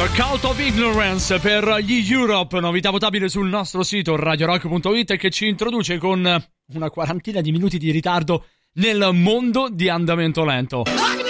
The Cult of Ignorance per gli Europe, novità votabile sul nostro sito radiorock.it, che ci introduce con una quarantina di minuti di ritardo nel mondo di andamento lento.